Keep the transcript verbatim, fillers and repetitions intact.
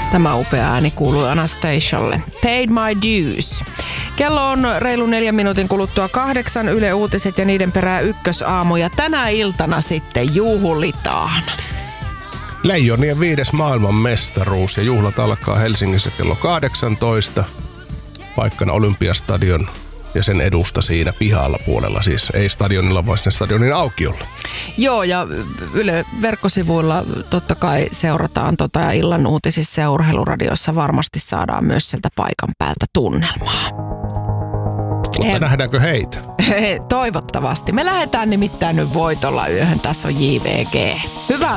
Tämä upea ääni kuului Anastasialle. Paid my dues. Kello on reilu neljän minuutin kuluttua kahdeksan. Yle Uutiset ja niiden perää ykkösaamu. Ja tänä iltana sitten juhlitaan. Leijonien viides maailmanmestaruus ja juhlat alkaa Helsingissä kello kahdeksantoista. Paikkana Olympiastadion ja sen edusta siinä pihalla puolella. Siis ei stadionilla, vaan sen stadionin aukiolla. Joo, ja Yle verkkosivuilla totta kai seurataan tota, ja illan uutisissa ja urheiluradiossa varmasti saadaan myös sieltä paikan päältä tunnelmaa. Mutta He... nähdäänkö heitä? Toivottavasti. Me lähdetään nimittäin nyt voitolla yöhön. Tässä on J V G. Hyvää